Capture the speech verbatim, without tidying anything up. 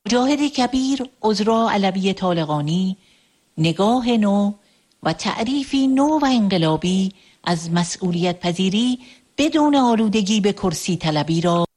مجاهد کبیر عذرا علوی طالقانی نگاه نو و تعریفی نو و انقلابی از مسئولیت پذیری بدون آلودگی به کرسی طلبی را